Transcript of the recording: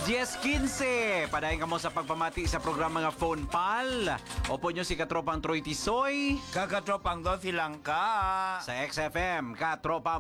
10:15. Padayon ka mo sa pagpamati sa programa nga Phone Pal. Opo nyo si Katropang Troy Tisoy Kakatropang do silang ka. sa XFM. Katropa